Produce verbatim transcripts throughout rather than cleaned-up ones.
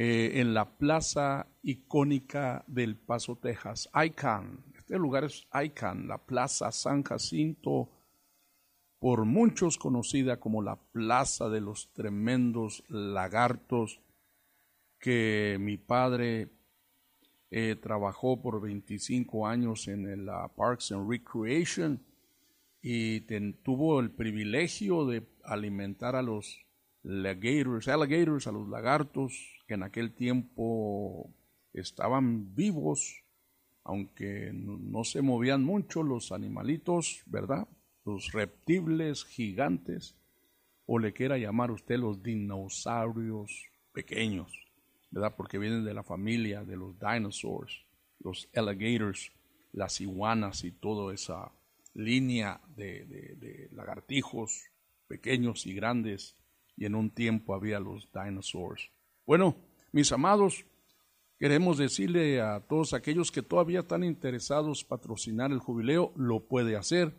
eh, en la plaza icónica del Paso, Texas, Icahn. Este lugar es Icahn, la Plaza San Jacinto, por muchos conocida como la Plaza de los Tremendos Lagartos, que mi padre eh, trabajó por veinticinco años en el uh, Parks and Recreation y ten, tuvo el privilegio de alimentar a los alligators, alligators, a los lagartos, que en aquel tiempo estaban vivos, aunque no, no se movían mucho los animalitos, ¿verdad? Los reptiles gigantes, o le quiera llamar usted los dinosaurios pequeños, ¿verdad? Porque vienen de la familia de los dinosaurs, los alligators, las iguanas y toda esa línea de, de, de lagartijos pequeños y grandes, y en un tiempo había los dinosaurs. Bueno, mis amados, queremos decirle a todos aquellos que todavía están interesados en patrocinar el jubileo, lo puede hacer.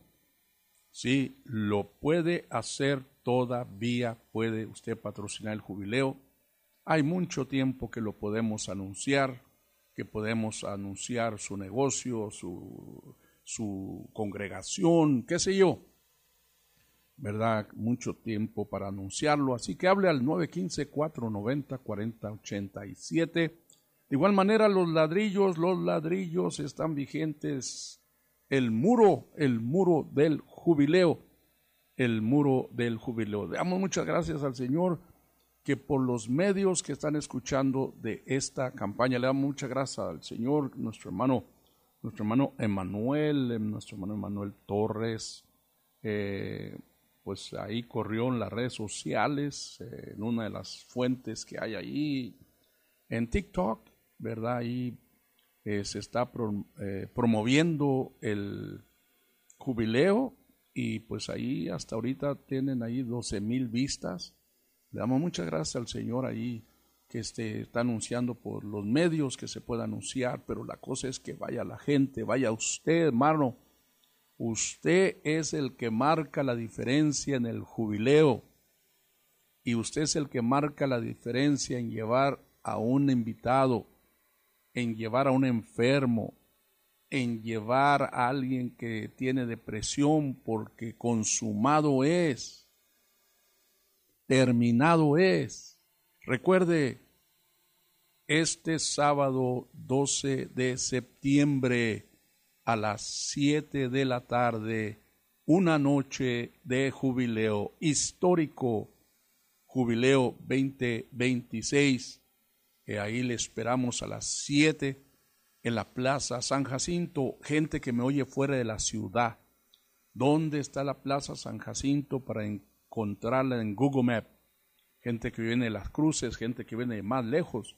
Sí, lo puede hacer, todavía puede usted patrocinar el jubileo. Hay mucho tiempo que lo podemos anunciar, que podemos anunciar su negocio, su, su congregación, qué sé yo, ¿verdad? Mucho tiempo para anunciarlo, así que hable al nueve uno cinco, cuatro nueve cero, cuatro cero ocho siete. De igual manera, los ladrillos, los ladrillos están vigentes. El muro, el muro del jubileo, el muro del jubileo. Le damos muchas gracias al Señor que por los medios que están escuchando de esta campaña, le damos muchas gracias al Señor, nuestro hermano, nuestro hermano Emanuel, nuestro hermano Emanuel Torres, eh, pues ahí corrió en las redes sociales, eh, en una de las fuentes que hay ahí, en TikTok, ¿verdad? Ahí Eh, se está pro, eh, promoviendo el jubileo y pues ahí hasta ahorita tienen ahí doce mil vistas. Le damos muchas gracias al Señor ahí que este, está anunciando por los medios que se pueda anunciar, pero la cosa es que vaya la gente, vaya usted, hermano. Usted es el que marca la diferencia en el jubileo y usted es el que marca la diferencia en llevar a un invitado, en llevar a un enfermo, en llevar a alguien que tiene depresión, porque consumado es, terminado es. Recuerde, este sábado doce de septiembre a las siete de la tarde, una noche de jubileo histórico, jubileo veinte veintiséis. Eh, ahí le esperamos a las siete en la Plaza San Jacinto. Gente que me oye fuera de la ciudad, ¿dónde está la Plaza San Jacinto para encontrarla en Google Maps? Gente que viene de Las Cruces, gente que viene de más lejos.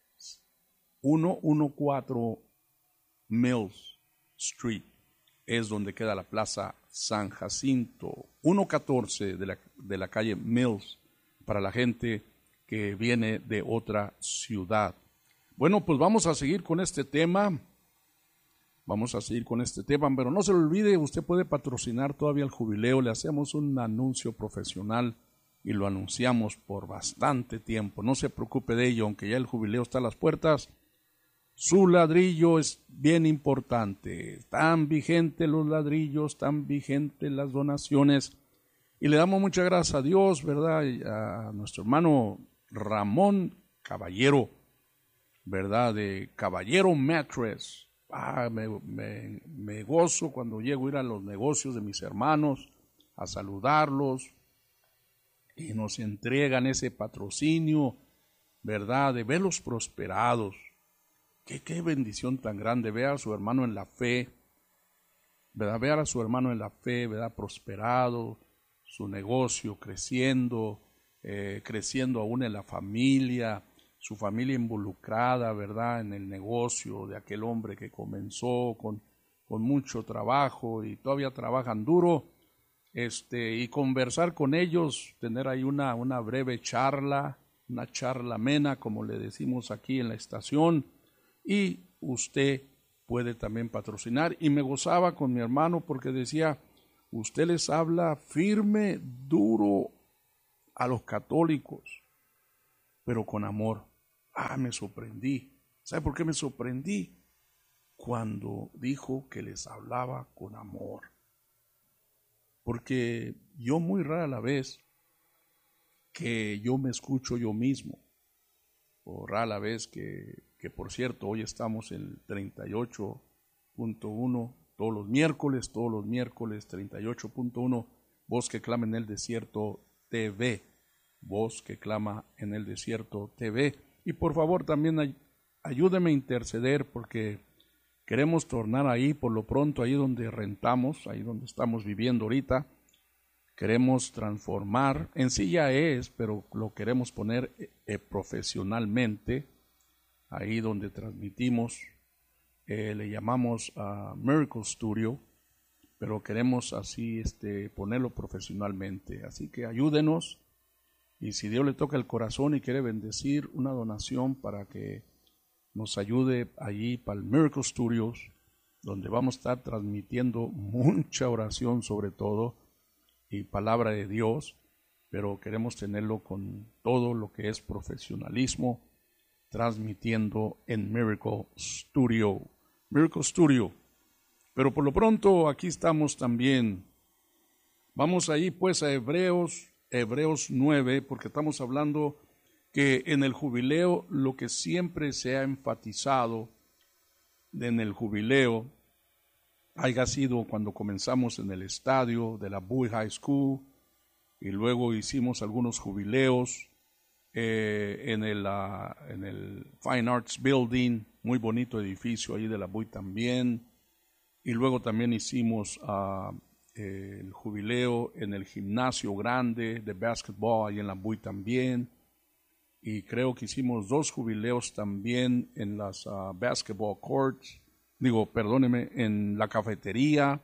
ciento catorce Mills Street es donde queda la Plaza San Jacinto. ciento catorce de la, de la calle Mills, para la gente que viene de otra ciudad. Bueno, pues vamos a seguir con este tema, vamos a seguir con este tema, pero no se le olvide, usted puede patrocinar todavía el jubileo, le hacemos un anuncio profesional y lo anunciamos por bastante tiempo, no se preocupe de ello, aunque ya el jubileo está a las puertas, su ladrillo es bien importante, están vigentes los ladrillos, están vigentes las donaciones, y le damos muchas gracias a Dios, ¿verdad? Y a nuestro hermano Ramón Caballero, ¿verdad? De Caballero Mattress. Ah, me, me, me gozo cuando llego a ir a los negocios de mis hermanos, a saludarlos, y nos entregan ese patrocinio, ¿verdad? De verlos prosperados. Qué, qué bendición tan grande, ver a su hermano en la fe, ¿verdad? Ver a su hermano en la fe, ¿verdad? Prosperado, su negocio creciendo, Eh, creciendo aún en la familia, su familia involucrada, ¿verdad?, en el negocio de aquel hombre que comenzó con, con mucho trabajo y todavía trabajan duro, este, y conversar con ellos, tener ahí una, una breve charla, una charla amena, como le decimos aquí en la estación, y usted puede también patrocinar. Y me gozaba con mi hermano porque decía, usted les habla firme, duro a los católicos, pero con amor. Ah, me sorprendí. ¿Sabe por qué me sorprendí? Cuando dijo que les hablaba con amor. Porque yo muy rara la vez que yo me escucho yo mismo. O rara la vez que, que por cierto, hoy estamos en treinta y ocho punto uno, todos los miércoles, todos los miércoles, treinta y ocho punto uno, Voz que clama en el desierto T V. Voz que clama en el desierto T V. Y por favor también ay, ayúdeme a interceder porque queremos tornar ahí, por lo pronto, ahí donde rentamos, ahí donde estamos viviendo ahorita. Queremos transformar, en sí ya es, pero lo queremos poner eh, profesionalmente, ahí donde transmitimos, eh, le llamamos a uh, Miracle Studio, pero queremos así este, ponerlo profesionalmente. Así que ayúdenos, y si Dios le toca el corazón y quiere bendecir una donación para que nos ayude allí para el Miracle Studios, donde vamos a estar transmitiendo mucha oración sobre todo, y palabra de Dios, pero queremos tenerlo con todo lo que es profesionalismo, transmitiendo en Miracle Studio. Miracle Studio. Pero por lo pronto aquí estamos también. Vamos ahí pues a Hebreos, Hebreos nueve, porque estamos hablando que en el jubileo lo que siempre se ha enfatizado en el jubileo haya sido cuando comenzamos en el estadio de la Bowie High School y luego hicimos algunos jubileos eh, en, el, uh, en el Fine Arts Building, muy bonito edificio ahí de la Bowie también, y luego también hicimos uh, eh, el jubileo en el gimnasio grande de basketball ahí en la Bowie también, y creo que hicimos dos jubileos también en las uh, basketball courts, digo, perdóneme, en la cafetería,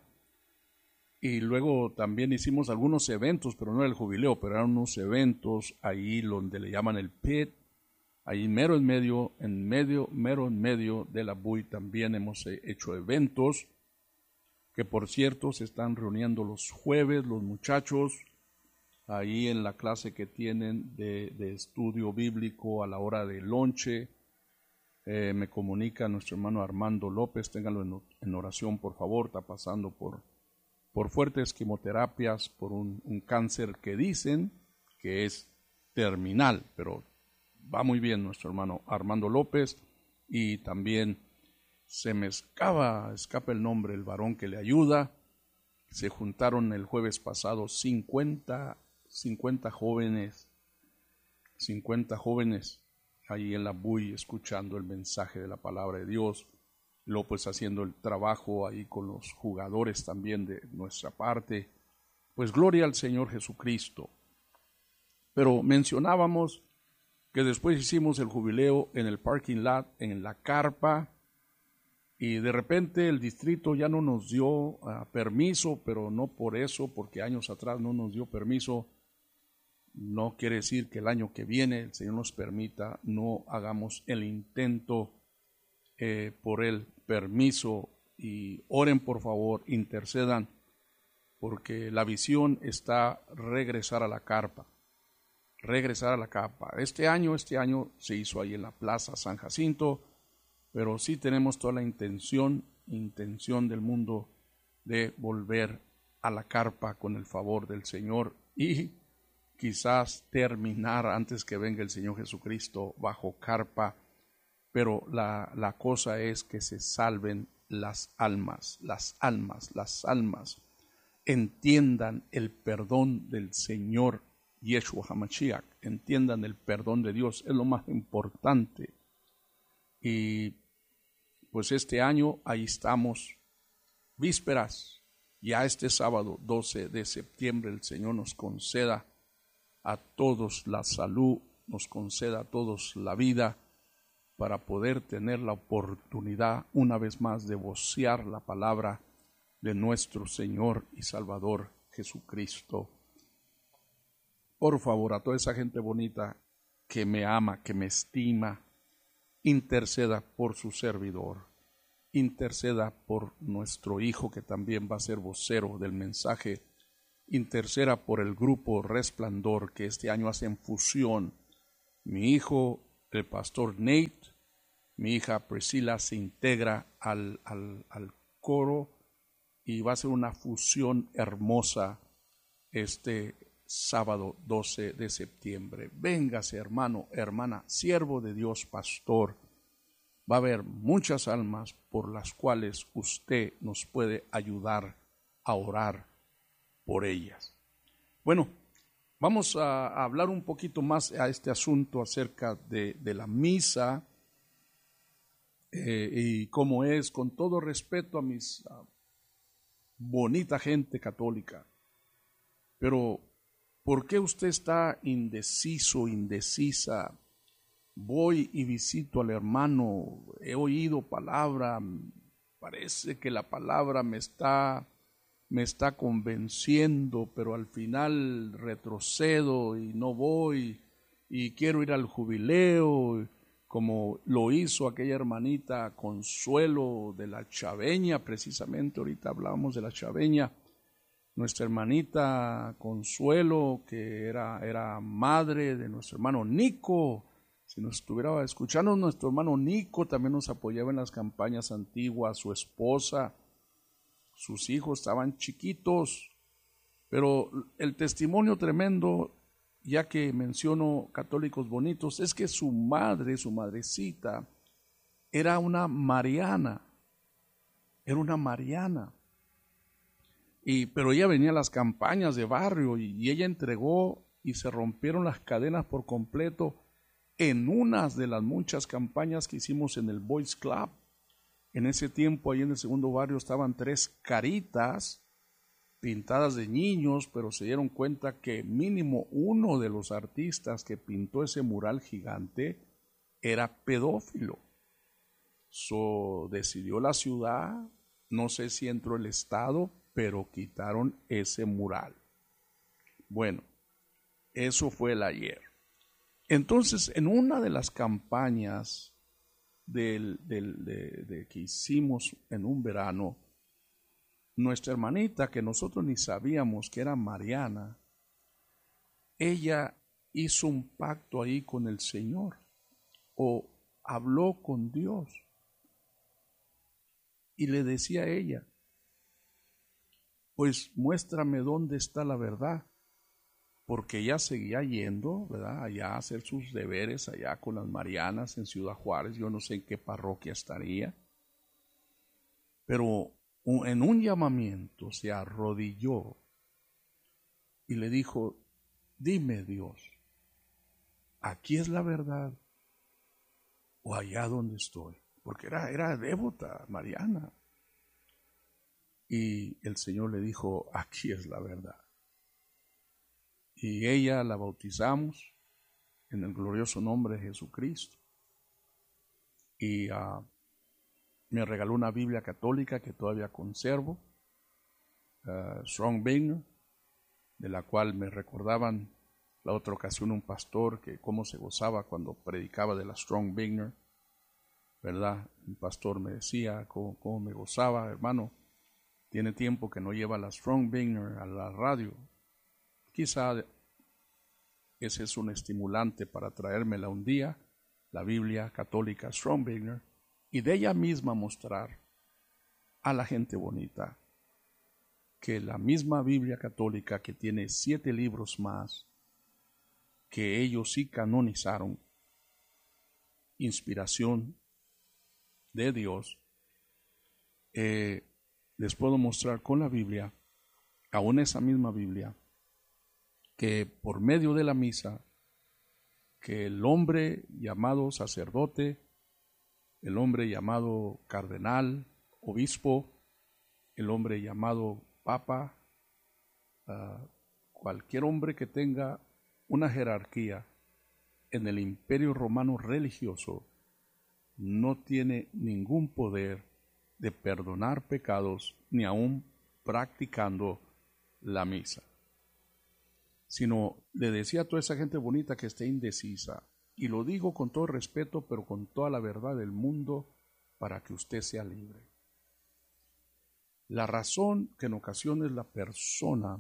y luego también hicimos algunos eventos, pero no era el jubileo, pero eran unos eventos ahí donde le llaman el pit, ahí mero en medio, en medio, mero en medio de la Bowie también hemos hecho eventos, que por cierto se están reuniendo los jueves los muchachos, ahí en la clase que tienen de, de estudio bíblico a la hora de lonche. Eh, me comunica nuestro hermano Armando López, ténganlo en, en oración por favor, está pasando por, por fuertes quimioterapias, por un, un cáncer que dicen que es terminal, pero va muy bien nuestro hermano Armando López, y también se me escapa, escapa el nombre, el varón que le ayuda. Se juntaron el jueves pasado cincuenta, cincuenta jóvenes, cincuenta jóvenes ahí en la Bowie escuchando el mensaje de la palabra de Dios, luego pues haciendo el trabajo ahí con los jugadores también de nuestra parte, pues gloria al Señor Jesucristo. Pero mencionábamos que después hicimos el jubileo en el parking lot, en la carpa, y de repente el distrito ya no nos dio uh, permiso, pero no por eso, porque años atrás no nos dio permiso. No quiere decir que el año que viene el Señor nos permita, no hagamos el intento eh, por el permiso, y oren por favor, intercedan, porque la visión está regresar a la carpa, regresar a la carpa. Este año, este año se hizo ahí en la Plaza San Jacinto, pero sí tenemos toda la intención, intención del mundo de volver a la carpa con el favor del Señor y quizás terminar antes que venga el Señor Jesucristo bajo carpa, pero la, la cosa es que se salven las almas, las almas, las almas, entiendan el perdón del Señor Yeshua HaMashiach, entiendan el perdón de Dios, es lo más importante. Y pues este año ahí estamos, vísperas, ya este sábado doce de septiembre el Señor nos conceda a todos la salud, nos conceda a todos la vida, para poder tener la oportunidad una vez más de vocear la palabra de nuestro Señor y Salvador Jesucristo. Por favor, a toda esa gente bonita que me ama, que me estima, interceda por su servidor, interceda por nuestro hijo que también va a ser vocero del mensaje, interceda por el grupo Resplandor que este año hacen fusión. Mi hijo el pastor Nate, mi hija Priscila se integra al, al, al coro y va a ser una fusión hermosa este sábado doce de septiembre. Véngase, hermano, hermana, siervo de Dios, pastor. Va a haber muchas almas por las cuales usted nos puede ayudar a orar por ellas. Bueno, vamos a hablar un poquito más a este asunto acerca de, de la misa eh, y cómo es, con todo respeto a mis uh, bonita gente católica. Pero, ¿por qué usted está indeciso, indecisa? Voy y visito al hermano, he oído palabra, parece que la palabra me está, me está convenciendo, pero al final retrocedo y no voy y quiero ir al jubileo, como lo hizo aquella hermanita Consuelo de la Chaveña, precisamente ahorita hablábamos de la Chaveña. Nuestra hermanita Consuelo, que era, era madre de nuestro hermano Nico. Si nos estuviera escuchando, nuestro hermano Nico también nos apoyaba en las campañas antiguas, su esposa, sus hijos estaban chiquitos, pero el testimonio tremendo, ya que menciono católicos bonitos, es que su madre, su madrecita, era una mariana, era una mariana. Y, pero ella venía a las campañas de barrio y, y ella entregó y se rompieron las cadenas por completo en una de las muchas campañas que hicimos en el Boys Club. En ese tiempo, ahí en el segundo barrio, estaban tres caritas pintadas de niños, pero se dieron cuenta que mínimo uno de los artistas que pintó ese mural gigante era pedófilo. So, decidió la ciudad, no sé si entró el Estado, pero quitaron ese mural. Bueno, eso fue el ayer. Entonces, en una de las campañas del, del, de, de que hicimos en un verano, nuestra hermanita, que nosotros ni sabíamos que era mariana, ella hizo un pacto ahí con el Señor, o habló con Dios, y le decía a ella, pues muéstrame dónde está la verdad, porque ella seguía yendo, ¿verdad?, allá a hacer sus deberes, allá con las marianas en Ciudad Juárez, yo no sé en qué parroquia estaría, pero en un llamamiento se arrodilló y le dijo, dime Dios, ¿aquí es la verdad o allá donde estoy? Porque era, era devota mariana. Y el Señor le dijo, aquí es la verdad. Y ella la bautizamos en el glorioso nombre de Jesucristo. Y uh, me regaló una Biblia católica que todavía conservo, uh, Strong-Bigner, de la cual me recordaban la otra ocasión un pastor que cómo se gozaba cuando predicaba de la Strong-Bigner, ¿verdad? Un pastor me decía cómo, cómo me gozaba, hermano. Tiene tiempo que no lleva la Strong-Bigner a la radio. Quizá ese es un estimulante para traérmela un día, la Biblia católica Strong-Bigner, y de ella misma mostrar a la gente bonita que la misma Biblia católica, que tiene siete libros más, que ellos sí canonizaron, inspiración de Dios, eh, les puedo mostrar con la Biblia, aún esa misma Biblia, que por medio de la misa, que el hombre llamado sacerdote, el hombre llamado cardenal, obispo, el hombre llamado papa, uh, cualquier hombre que tenga una jerarquía en el imperio romano religioso, no tiene ningún poder de perdonar pecados, ni aún practicando la misa. Sino le decía a toda esa gente bonita que esté indecisa, y lo digo con todo respeto, pero con toda la verdad del mundo, para que usted sea libre. La razón que en ocasiones la persona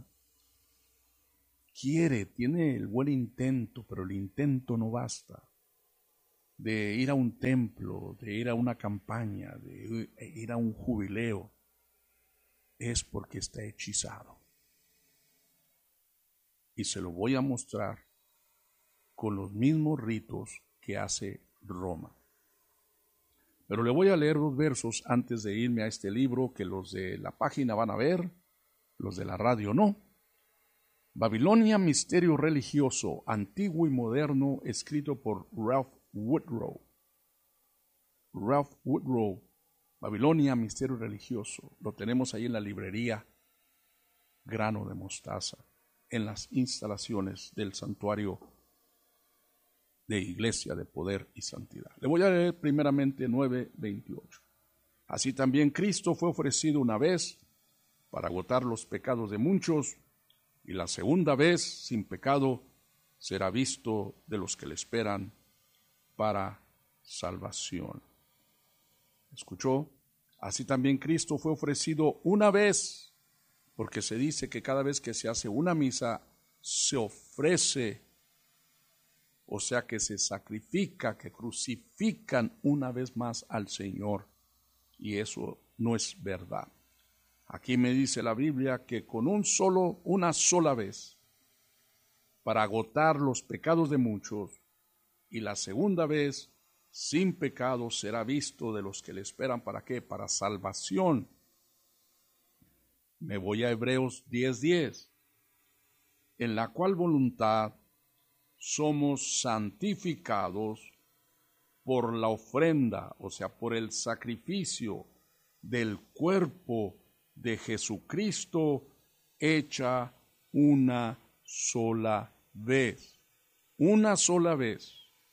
quiere, tiene el buen intento, pero el intento no basta. de ir a un templo, de ir a una campaña, de ir a un jubileo, es porque está hechizado. Y se lo voy a mostrar con los mismos ritos que hace Roma. Pero le voy a leer dos versos antes de irme a este libro que los de la página van a ver, los de la radio no. Babilonia, misterio religioso, antiguo y moderno, escrito por Ralph Woodrow. Ralph Woodrow, Babilonia, misterio religioso. Lo tenemos ahí en la librería Grano de Mostaza, en las instalaciones del santuario de Iglesia de Poder y Santidad. Le voy a leer primeramente nueve veintiocho. Así también Cristo fue ofrecido una vez para agotar los pecados de muchos, y la segunda vez sin pecado será visto de los que le esperan para salvación. ¿Escuchó? Así también Cristo fue ofrecido una vez, porque se dice que cada vez que se hace una misa se ofrece, o sea que se sacrifica, que crucifican una vez más al Señor, y eso no es verdad. Aquí me dice la Biblia que con un solo, una sola vez, para agotar los pecados de muchos, y la segunda vez, sin pecado, será visto de los que le esperan. ¿Para qué? Para salvación. Me voy a Hebreos diez diez, en la cual voluntad somos santificados por la ofrenda, o sea, por el sacrificio del cuerpo de Jesucristo, hecha una sola vez. Una sola vez.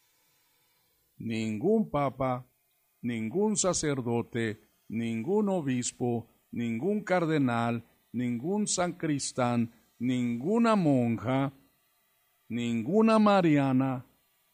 Ningún papa, ningún sacerdote, ningún obispo, ningún cardenal, ningún sancristán, ninguna monja, ninguna mariana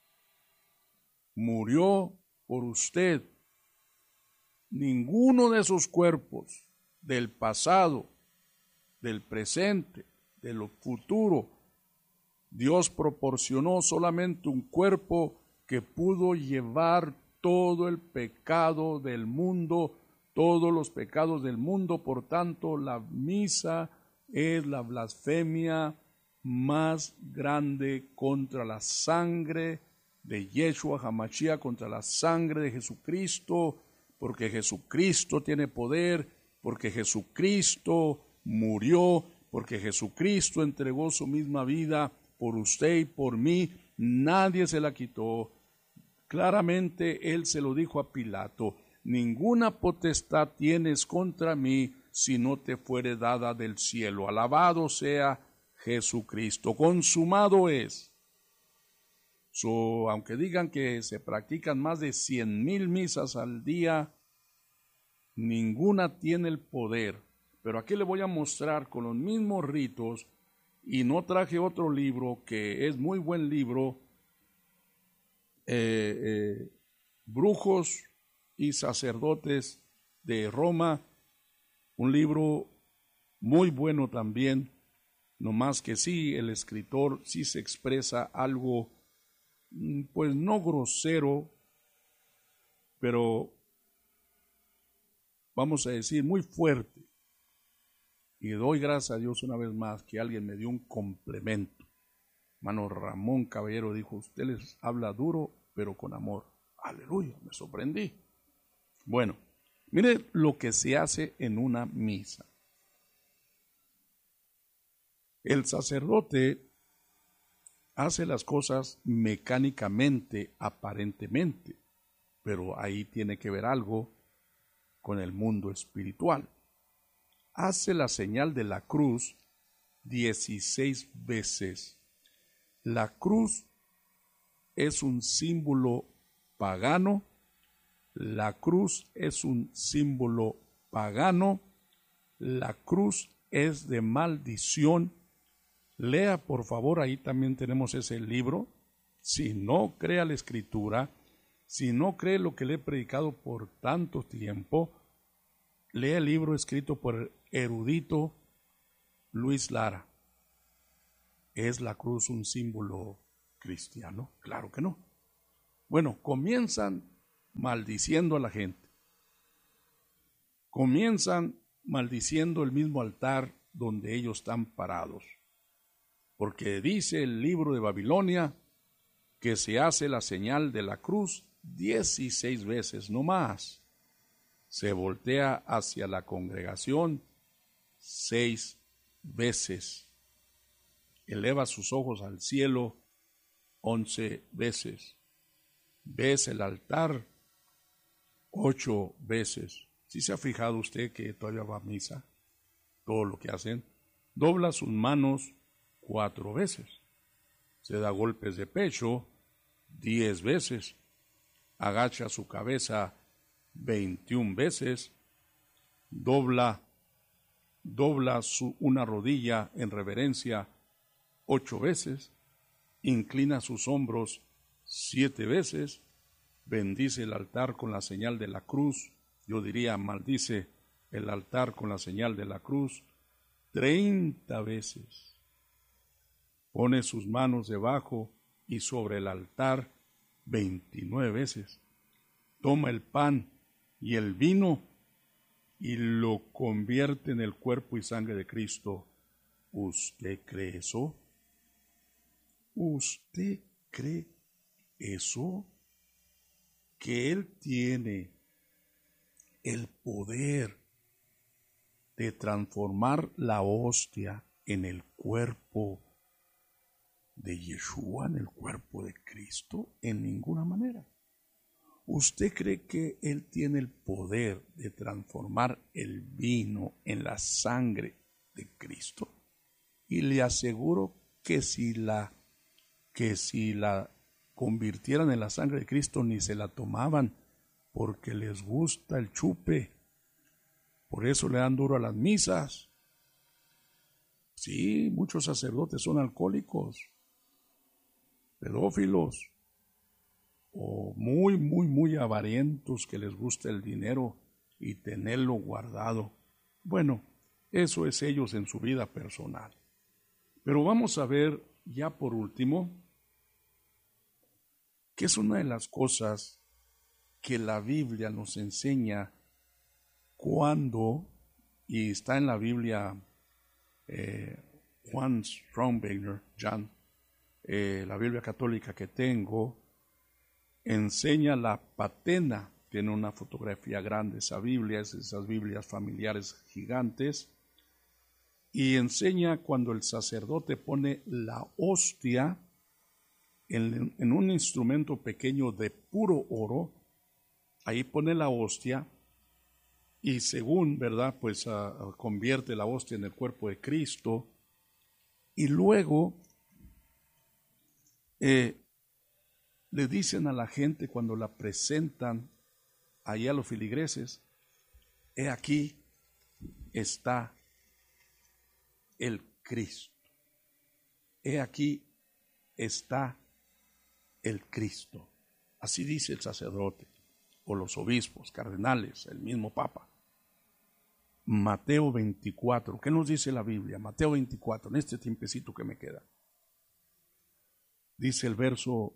murió por usted. Ninguno de esos cuerpos del pasado, del presente, de lo futuro, Dios proporcionó solamente un cuerpo que pudo llevar todo el pecado del mundo, todos los pecados del mundo. Por tanto, la misa es la blasfemia más grande contra la sangre de Yeshua HaMashiach, contra la sangre de Jesucristo, porque Jesucristo tiene poder, porque Jesucristo murió, porque Jesucristo entregó su misma vida por usted y por mí. Nadie se la quitó. Claramente Él se lo dijo a Pilato: ninguna potestad tienes contra mí si no te fuere dada del cielo. Alabado sea Jesucristo. Consumado es. So, aunque digan que se practican más de cien mil misas al día, ninguna tiene el poder. Pero aquí le voy a mostrar con los mismos ritos, y no traje otro libro que es muy buen libro, eh, eh, Brujos y Sacerdotes de Roma, un libro muy bueno también, no más que sí, el escritor sí se expresa algo, pues no grosero, pero vamos a decir muy fuerte. Y doy gracias a Dios una vez más que alguien me dio un complemento. Hermano Ramón Caballero dijo: usted les habla duro, pero con amor. Aleluya, me sorprendí. Bueno, mire lo que se hace en una misa. El sacerdote hace las cosas mecánicamente, aparentemente, pero ahí tiene que ver algo con el mundo espiritual. Hace la señal de la cruz dieciséis veces. La cruz es un símbolo pagano. La cruz es un símbolo pagano. La cruz es de maldición. Lea por favor, ahí también tenemos ese libro. Si no cree la escritura, si no cree lo que le he predicado por tanto tiempo, lea el libro escrito por el erudito Luis Lara. ¿Es la cruz un símbolo cristiano? Claro que no. Bueno, comienzan maldiciendo a la gente. Comienzan maldiciendo el mismo altar donde ellos están parados. Porque dice el libro de Babilonia que se hace la señal de la cruz dieciséis veces, no más. Se voltea hacia la congregación seis veces. Eleva sus ojos al cielo once veces. Besa el altar ocho veces. ¿Sí se ha fijado usted que todavía va a misa? Todo lo que hacen. Dobla sus manos cuatro veces. Se da golpes de pecho diez veces. Agacha su cabeza veintiuna veces. Dobla, dobla su, una rodilla en reverencia ocho veces. Inclina sus hombros siete veces. Bendice el altar con la señal de la cruz. Yo diría, maldice el altar con la señal de la cruz treinta veces. Pone sus manos debajo y sobre el altar veintinueve veces. Toma el pan y el vino y lo convierte en el cuerpo y sangre de Cristo. ¿Usted cree eso? ¿Usted cree eso? Que Él tiene el poder de transformar la hostia en el cuerpo de Yeshua, en el cuerpo de Cristo, en ninguna manera. ¿Usted cree que Él tiene el poder de transformar el vino en la sangre de Cristo? Y le aseguro que si la, que si la convirtieran en la sangre de Cristo, ni se la tomaban, porque les gusta el chupe. Por eso le dan duro a las misas. Sí, muchos sacerdotes son alcohólicos, pedófilos, o muy, muy, muy avarientos que les gusta el dinero y tenerlo guardado. Bueno, eso es ellos en su vida personal. Pero vamos a ver ya por último, que es una de las cosas que la Biblia nos enseña cuando, y está en la Biblia, eh, Juan Stromberger, Jan, eh, la Biblia católica que tengo, enseña la patena, tiene una fotografía grande esa Biblia, es esas Biblias familiares gigantes, y enseña cuando el sacerdote pone la hostia en, en un instrumento pequeño de puro oro. Ahí pone la hostia y según, ¿verdad? Pues uh, convierte la hostia en el cuerpo de Cristo y luego eh, le dicen a la gente cuando la presentan ahí a los filigreses, he aquí está el Cristo. He aquí está el Cristo. Así dice el sacerdote, o los obispos, cardenales, el mismo Papa. Mateo veinticuatro, ¿qué nos dice la Biblia? Mateo veinticuatro, en este tiempecito que me queda. Dice el verso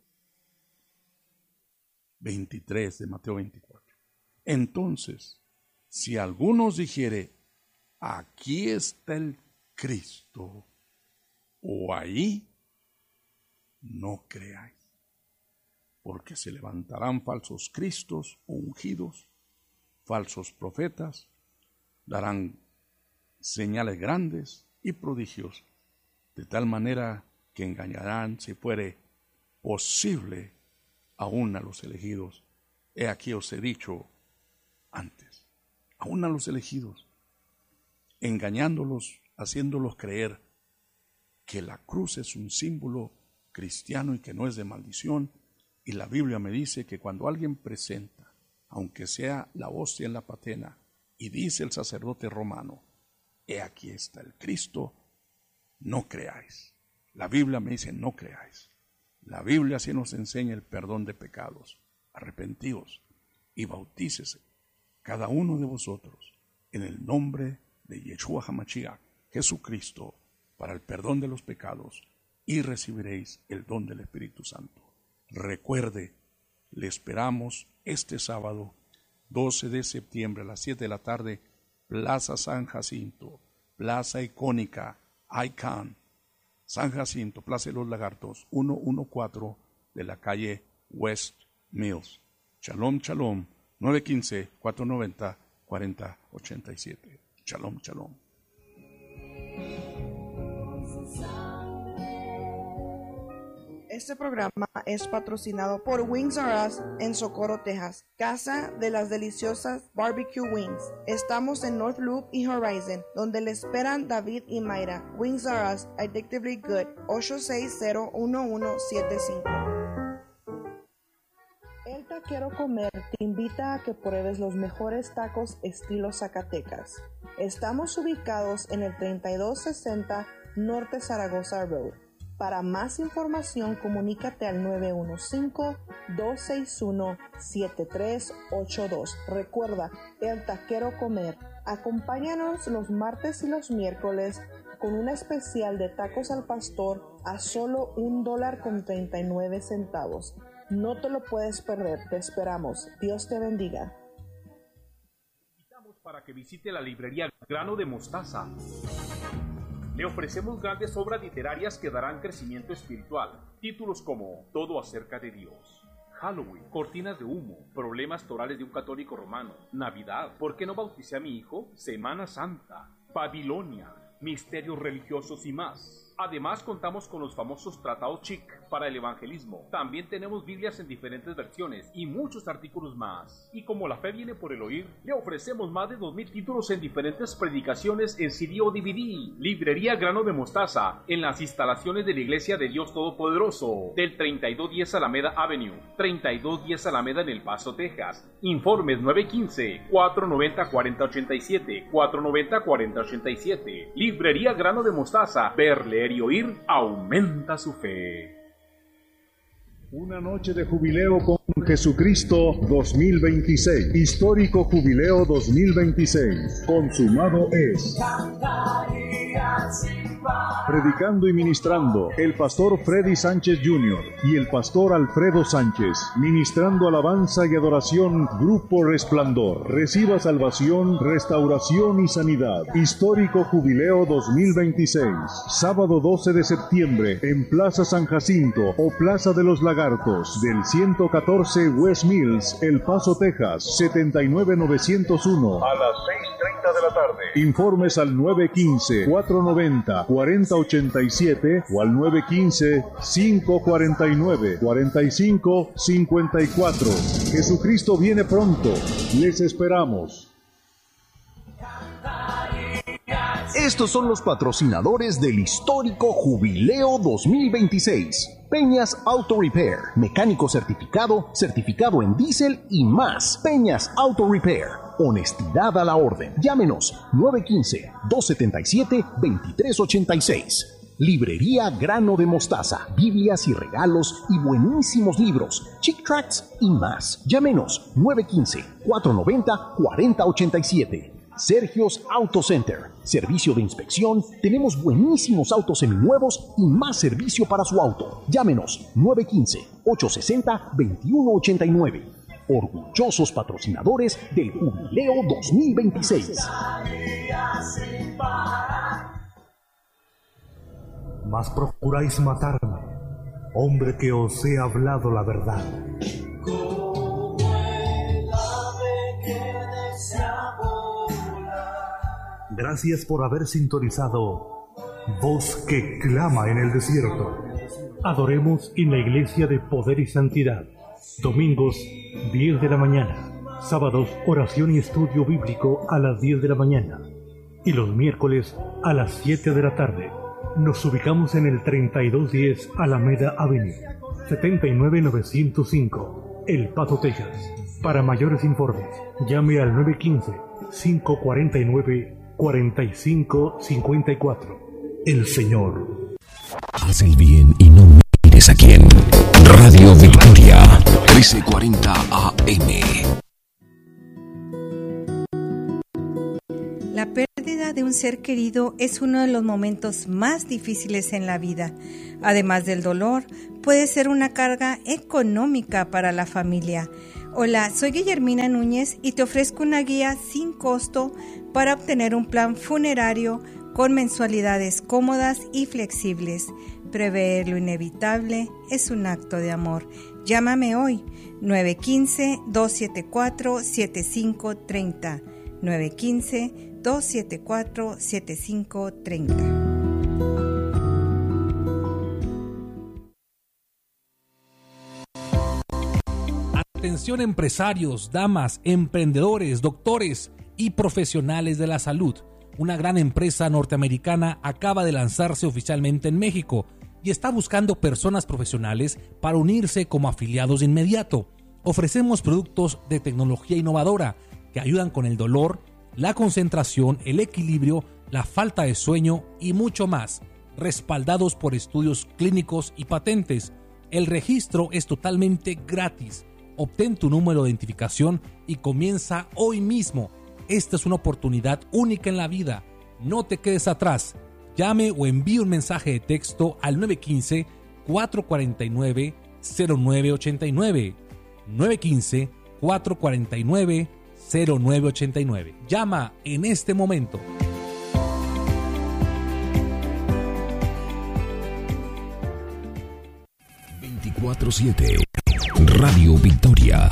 veintitrés de Mateo veinticuatro. Entonces, si algunos dijere, aquí está el Cristo, o ahí, no creáis, porque se levantarán falsos cristos o ungidos, falsos profetas, darán señales grandes y prodigios, de tal manera que engañarán, si fuere posible, aún a los elegidos. He aquí os he dicho antes, aún a los elegidos, engañándolos, haciéndolos creer que la cruz es un símbolo cristiano y que no es de maldición. Y la Biblia me dice que cuando alguien presenta, aunque sea la hostia en la patena, y dice el sacerdote romano, he aquí está el Cristo, no creáis. La Biblia me dice, no creáis. La Biblia sí nos enseña el perdón de pecados. Arrepentíos y bautícese cada uno de vosotros en el nombre de Yeshua HaMashiach, Jesucristo, para el perdón de los pecados, y recibiréis el don del Espíritu Santo. Recuerde, Le esperamos este sábado, doce de septiembre a las siete de la tarde, Plaza San Jacinto, Plaza Icónica, Icon, San Jacinto, Plaza de los Lagartos, ciento catorce de la calle West Mills. Shalom, shalom, nueve uno cinco, cuatro nueve cero, cuatro cero ocho siete. Shalom, shalom. Este programa es patrocinado por Wings R Us en Socorro, Texas, casa de las deliciosas barbecue wings. Estamos en North Loop y Horizon, donde le esperan David y Mayra. Wings R Us, addictively good, ocho seis cero, uno uno siete cinco. El Taquero Comer te invita a que pruebes los mejores tacos estilo Zacatecas. Estamos ubicados en el treinta y dos sesenta Norte Zaragoza Road. Para más información, comunícate al nueve uno cinco, dos seis uno, siete tres ocho dos. Recuerda, El Taquero Comer. Acompáñanos los martes y los miércoles con una especial de tacos al pastor a solo un dólar con treinta y nueve centavos. No te lo puedes perder, te esperamos. Dios te bendiga. Invitamos para que visite la librería Grano de Mostaza. Le ofrecemos grandes obras literarias que darán crecimiento espiritual. Títulos como Todo acerca de Dios, Halloween, Cortinas de humo, Problemas torales de un católico romano, Navidad, ¿por qué no bauticé a mi hijo?, Semana Santa, Babilonia, Misterios religiosos y más. Además, contamos con los famosos tratados chic para el evangelismo. También tenemos Biblias en diferentes versiones y muchos artículos más. Y como la fe viene por el oír, le ofrecemos más de dos mil títulos en diferentes predicaciones en C D o D V D. Librería Grano de Mostaza, en las instalaciones de la Iglesia de Dios Todopoderoso, del treinta y dos diez Alameda Avenue, treinta y dos diez Alameda en El Paso, Texas. Informes nueve uno cinco, cuatro nueve cero, cuatro cero ocho siete, cuatro nueve cero, cuatro cero ocho siete. Librería Grano de Mostaza, verle y oír aumenta su fe. Una noche de jubileo con Jesucristo dos mil veintiséis. Histórico Jubileo dos mil veintiséis. Consumado es. Predicando y ministrando el pastor Freddy Sánchez junior y el pastor Alfredo Sánchez. Ministrando alabanza y adoración, Grupo Resplandor. Reciba salvación, restauración y sanidad. Histórico Jubileo dos mil veintiséis. Sábado doce de septiembre en Plaza San Jacinto o Plaza de los Lagartos del ciento catorce West Mills, El Paso, Texas, setenta y nueve novecientos uno. A las seis treinta de la tarde. Informes al nueve uno cinco, cuatro nueve cero, cuatro cero ocho siete o al nueve uno cinco, cinco cuatro nueve, cuatro cinco cinco cuatro. Jesucristo viene pronto. Les esperamos. Estos son los patrocinadores del histórico Jubileo dos mil veintiséis. Peñas Auto Repair, mecánico certificado, certificado en diésel y más. Peñas Auto Repair, honestidad a la orden. Llámenos nueve uno cinco, dos siete siete, dos tres ocho seis. Librería Grano de Mostaza, Biblias y regalos y buenísimos libros, Chick Tracts y más. Llámenos nueve uno cinco, cuatro nueve cero, cuatro cero ocho siete. Sergio's Auto Center, servicio de inspección, tenemos buenísimos autos seminuevos y más servicio para su auto. Llámenos nueve uno cinco, ocho seis cero, dos uno ocho nueve. Orgullosos patrocinadores del Jubileo dos mil veintiséis. Mas procuráis matarme, hombre que os he hablado la verdad. Gracias por haber sintonizado Voz que clama en el desierto. Adoremos en la Iglesia de Poder y Santidad. Domingos, diez de la mañana. Sábados, oración y estudio bíblico a las diez de la mañana. Y los miércoles a las siete de la tarde. Nos ubicamos en el treinta y dos diez Alameda Avenue, setenta y nueve novecientos cinco, El Paso, Texas. Para mayores informes, llame al nueve uno cinco, cinco cuatro nueve, cuatro cinco cinco cuatro. El Señor. Haz el bien y no mires a quién. Radio Victoria, trece cuarenta A M. La pérdida pérdida de un ser querido es uno de los momentos más difíciles en la vida. Además del dolor, puede ser una carga económica para la familia. Hola, soy Guillermina Núñez y te ofrezco una guía sin costo para obtener un plan funerario con mensualidades cómodas y flexibles. Prever lo inevitable es un acto de amor. Llámame hoy, nueve uno cinco, dos siete cuatro, siete cinco tres cero, nueve uno cinco, dos siete cuatro, siete cinco tres cero. Atención empresarios, damas, emprendedores, doctores y profesionales de la salud. Una gran empresa norteamericana acaba de lanzarse oficialmente en México y está buscando personas profesionales para unirse como afiliados de inmediato. Ofrecemos productos de tecnología innovadora que ayudan con el dolor, la concentración, el equilibrio, la falta de sueño y mucho más, respaldados por estudios clínicos y patentes. El registro es totalmente gratis. Obtén tu número de identificación y comienza hoy mismo. Esta es una oportunidad única en la vida. No te quedes atrás. Llame o envíe un mensaje de texto al nueve uno cinco, cuatro cuatro nueve, cero nueve ocho nueve. nueve uno cinco, cuatro cuatro nueve, cero nueve ocho nueve. Llama en este momento. veinticuatro siete Radio Victoria.